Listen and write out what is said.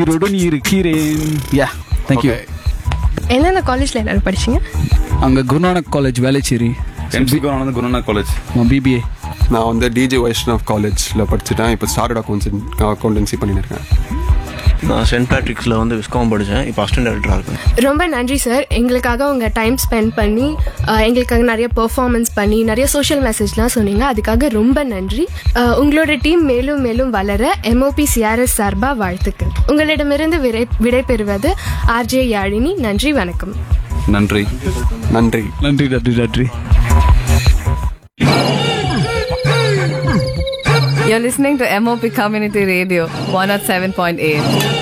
உயிருடன் இருக்கிறேன். யா, தேங்க்யூ. என்னென்ன காலேஜில் எல்லாரும் படிச்சிங்க? அங்கே Guru Nanak college Velachery. Guru Nanak college BBA. நான் வந்து டிஜே வைஷ்ணவ் காலேஜில் படிச்சுட்டேன். இப்போ ஸ்டார்டட் அக்கௌண்டன்சி பண்ணிட்டு இருக்கேன். நான் சென்ட் பேட்ரிக்ஸில் வந்து விஸ்காம் படித்தேன். இப்போ அசிஸ்டன்ட் டைரக்டராக இருக்கேன். ரொம்ப நன்றி சார், எங்களுக்காக உங்கள் டைம் ஸ்பெண்ட் பண்ணி எங்களுக்காக நிறைய பெர்ஃபார்மன்ஸ் பண்ணி நிறைய சோஷியல் மெசேஜ்லாம் சொன்னீங்க. அதுக்காக ரொம்ப நன்றி. உங்களோட டீம் மேலும் மேலும் வளர MOP CRS சார்பாக வாழ்த்துக்கள். உங்களிடமிருந்து விடைபெறுவது RJ யாழினி. நன்றி, வணக்கம். நன்றி நன்றி நன்றி நன்றி நன்றி. You're listening to MOP Community Radio 107.8.